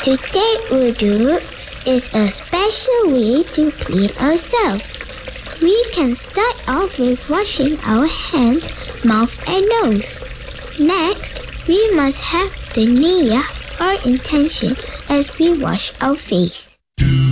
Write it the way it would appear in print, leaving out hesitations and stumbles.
Today wudu is a special way to clean ourselves. We can start off with washing our hands, mouth and nose. Next, we must have the niyyah or intention as we wash our face.